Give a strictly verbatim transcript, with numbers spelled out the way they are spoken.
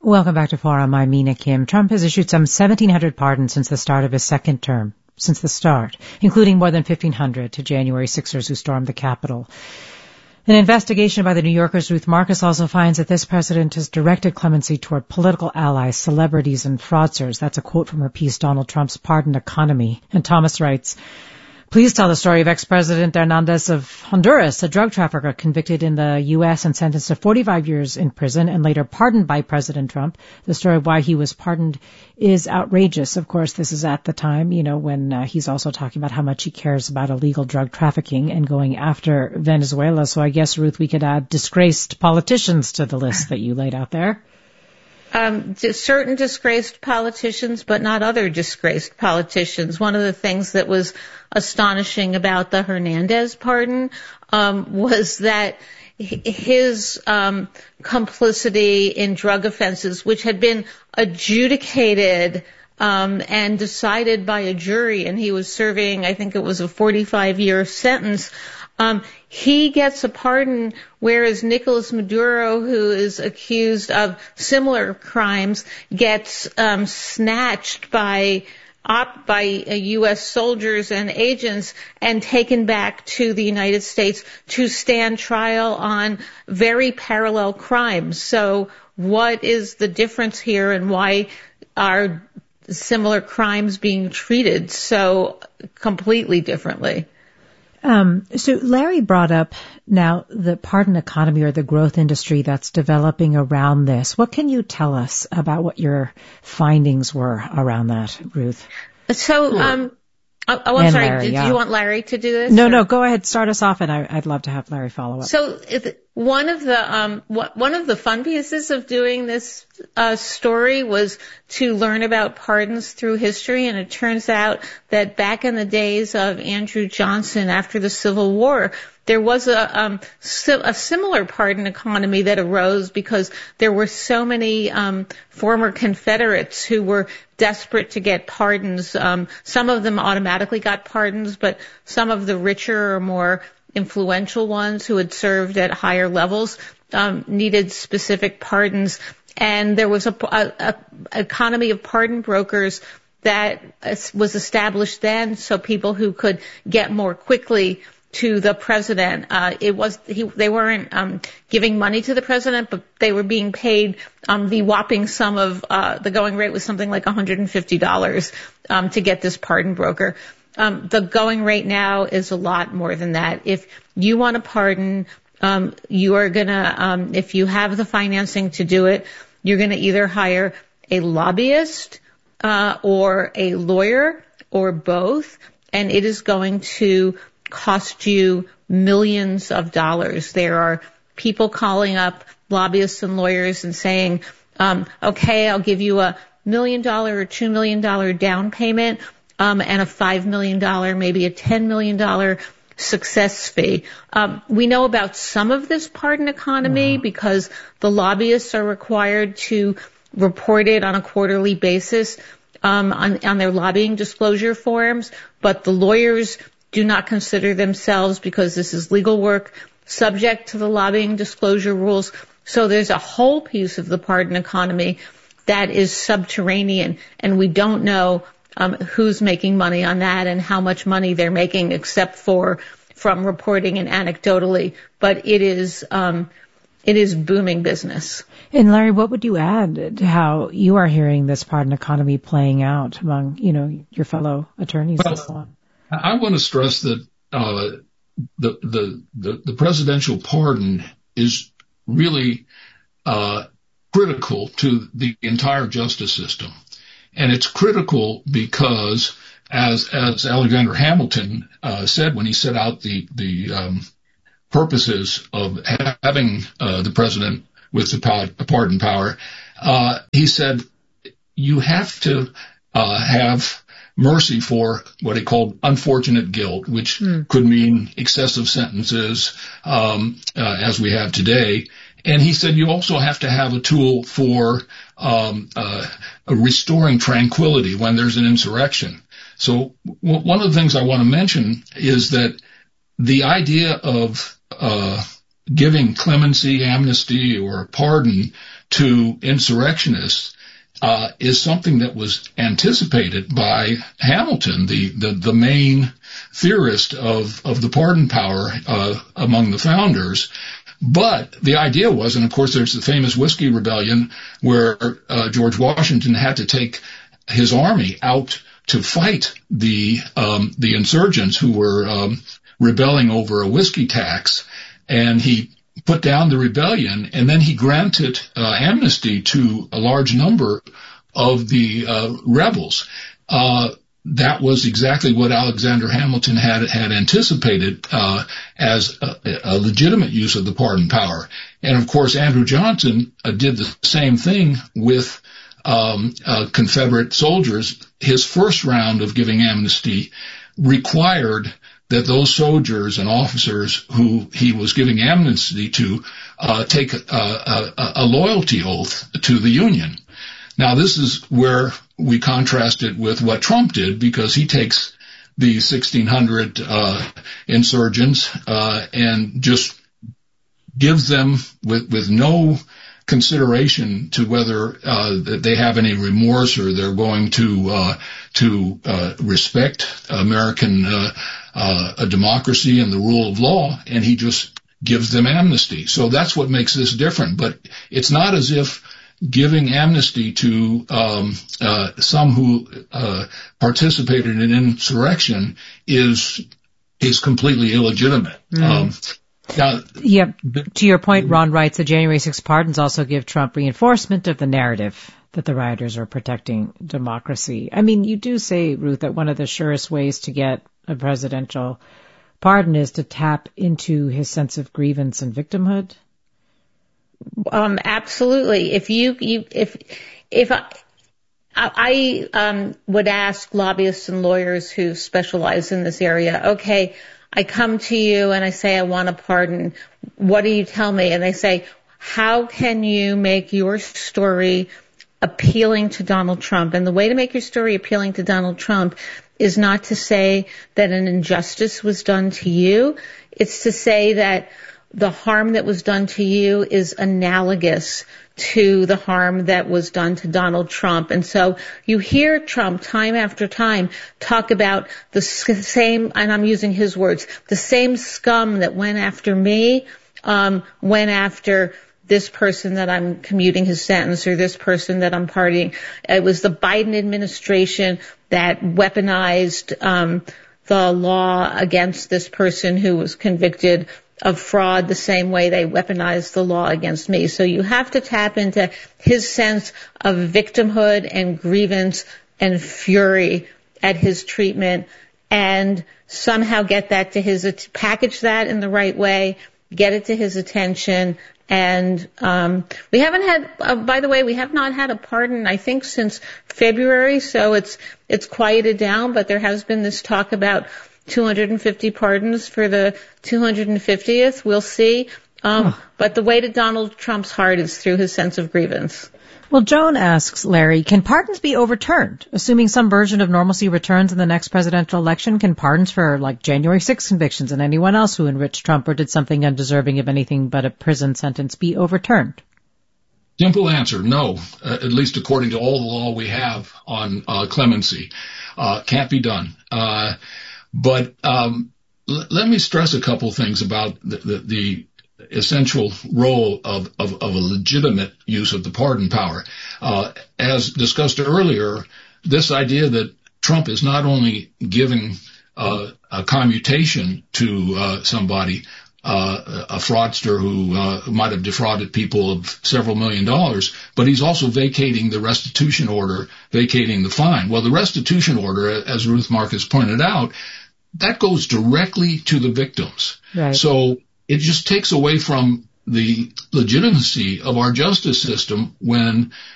Welcome back to Forum. I'm Mina Kim. Trump has issued some seventeen hundred pardons since the start of his second term, since the start, including more than fifteen hundred to January sixers who stormed the Capitol. An investigation by the New Yorker's Ruth Marcus also finds that this president has directed clemency toward political allies, celebrities, and fraudsters. That's a quote from her piece, Donald Trump's Pardon Economy. And Thomas writes, please tell the story of ex-President Hernandez of Honduras, a drug trafficker convicted in the U S and sentenced to forty-five years in prison and later pardoned by President Trump. The story of why he was pardoned is outrageous. Of course, this is at the time, you know, when uh, he's also talking about how much he cares about illegal drug trafficking and going after Venezuela. So I guess, Ruth, we could add disgraced politicians to the list that you laid out there. Um, certain disgraced politicians, but not other disgraced politicians. One of the things that was astonishing about the Hernandez pardon um, was that his um, complicity in drug offenses, which had been adjudicated um, and decided by a jury, and he was serving, I think it was a forty-five year sentence. Um, he gets a pardon, whereas Nicolas Maduro, who is accused of similar crimes, gets um, snatched by op by uh, U S soldiers and agents and taken back to the United States to stand trial on very parallel crimes. So what is the difference here, and why are similar crimes being treated so completely differently? Um, so Larry brought up now the pardon economy, or the growth industry that's developing around this. What can you tell us about what your findings were around that, Ruth? So, um, oh, oh I'm and sorry. Larry, Did yeah. you want Larry to do this? No, or? no, go ahead. Start us off, and I, I'd love to have Larry follow up. So one of the um, one of the fun pieces of doing this uh, story was to learn about pardons through history, and it turns out that back in the days of Andrew Johnson, after the Civil War, there was a, um, a similar pardon economy that arose because there were so many um, former Confederates who were desperate to get pardons. Um, some of them automatically got pardons, but some of the richer or more influential ones who had served at higher levels um, needed specific pardons. And there was a, a, a economy of pardon brokers that was established then, so people who could get more quickly to the president. Uh, it was he, they weren't um, giving money to the president, but they were being paid um, the whopping sum of uh, the going rate was something like one hundred fifty dollars um, to get this pardon broker. Um, the going rate now is a lot more than that. If you want a pardon, um, you are gonna, um, if you have the financing to do it, you're gonna either hire a lobbyist uh, or a lawyer or both, and it is going to cost you millions of dollars. There are people calling up lobbyists and lawyers and saying, um, okay, I'll give you a million dollar or two million dollar down payment, um, and a five million dollar, maybe a ten million dollar success fee. Um, we know about some of this pardon economy mm-hmm. because the lobbyists are required to report it on a quarterly basis, um, on, on their lobbying disclosure forms, but the lawyers do not consider themselves, because this is legal work, subject to the lobbying disclosure rules. So there's a whole piece of the pardon economy that is subterranean, and we don't know um, who's making money on that and how much money they're making, except for from reporting and anecdotally. But it is um, it is booming business. And Larry, what would you add to how you are hearing this pardon economy playing out among, you know, your fellow attorneys well, and so on? I want to stress that uh, the, the the the presidential pardon is really uh, critical to the entire justice system, and it's critical because, as as Alexander Hamilton uh, said when he set out the the um, purposes of having uh, the president with the pardon power, uh, he said you have to uh, have mercy for what he called unfortunate guilt, which mm. could mean excessive sentences, um, uh, as we have today. And he said you also have to have a tool for um, uh, restoring tranquility when there's an insurrection. So w- one of the things I want to mention is that the idea of uh, giving clemency, amnesty, or pardon to insurrectionists uh, is something that was anticipated by Hamilton, the, the, the main theorist of, of the pardon power uh, among the founders. But the idea was, and of course there's the famous Whiskey Rebellion where uh, George Washington had to take his army out to fight the um, the insurgents who were um, rebelling over a whiskey tax, and he put down the rebellion, and then he granted uh, amnesty to a large number of the uh, rebels. Uh, that was exactly what Alexander Hamilton had had anticipated uh, as a, a legitimate use of the pardon power. And of course, Andrew Johnson uh, did the same thing with um, uh, Confederate soldiers. His first round of giving amnesty required that those soldiers and officers who he was giving amnesty to uh, take a, a, a loyalty oath to the Union. Now, this is where we contrast it with what Trump did, because he takes the sixteen hundred uh, insurgents uh, and just gives them with, with no consideration to whether uh, they have any remorse or they're going to uh, to uh, respect American uh, uh, a democracy and the rule of law, and he just gives them amnesty. So that's what makes this different. But it's not as if giving amnesty to um, uh, some who uh, participated in insurrection is is completely illegitimate. Mm. Um, now, yeah. To your point, Ron writes the January sixth pardons also give Trump reinforcement of the narrative that the rioters are protecting democracy. I mean, you do say, Ruth, that one of the surest ways to get a presidential pardon is to tap into his sense of grievance and victimhood. Um, absolutely. If you, you, if, if I, I, um, would ask lobbyists and lawyers who specialize in this area, okay, I come to you and I say, I want a pardon. What do you tell me? And they say, how can you make your story appealing to Donald Trump? And the way to make your story appealing to Donald Trump is not to say that an injustice was done to you. It's to say that the harm that was done to you is analogous to the harm that was done to Donald Trump. And so you hear Trump time after time talk about the same, and I'm using his words, the same scum that went after me, um, went after this person that I'm commuting his sentence, or this person that I'm pardoning. It was the Biden administration that weaponized um, the law against this person who was convicted of fraud the same way they weaponized the law against me. So you have to tap into his sense of victimhood and grievance and fury at his treatment and somehow get that to his, package that in the right way, get it to his attention. And um we haven't had, uh, by the way, we have not had a pardon, I think, since February, so it's it's quieted down, but there has been this talk about two hundred fifty pardons for the two hundred fiftieth. We'll see. Um, huh. But the way to Donald Trump's heart is through his sense of grievance. Well, Joan asks, Larry, can pardons be overturned? Assuming some version of normalcy returns in the next presidential election, can pardons for, like, January sixth convictions and anyone else who enriched Trump or did something undeserving of anything but a prison sentence be overturned? Simple answer, no, uh, at least according to all the law we have on uh, clemency. Uh, can't be done. Uh, but um, l- let me stress a couple things about the, the, the essential role of, of, of a legitimate use of the pardon power. Uh, as discussed earlier, this idea that Trump is not only giving uh, a commutation to uh, somebody, uh, a fraudster who uh, might have defrauded people of several million dollars, but he's also vacating the restitution order, vacating the fine. Well, the restitution order, as Ruth Marcus pointed out, that goes directly to the victims. Right. So it just takes away from the legitimacy of our justice system when